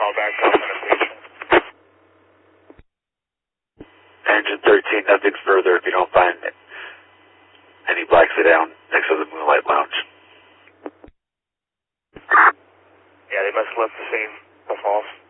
call back, confirmation. Engine 13, nothing further if you don't find any black sedan next to the Moonlight Lounge. Yeah, they must have left the scene. The false.